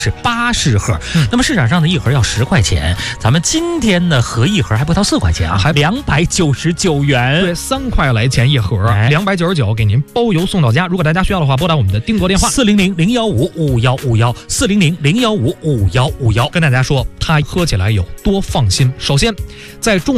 是80盒，那么市场上的一盒要10块钱，咱们今天呢合一盒还不到4块钱啊，还299元， 对，3块来钱一盒，299给您包邮送到家。如果大家需要的话，拨打我们的定格电话 400-015-5151，400-015-5151， 跟大家说它喝起来有多放心。首先，在众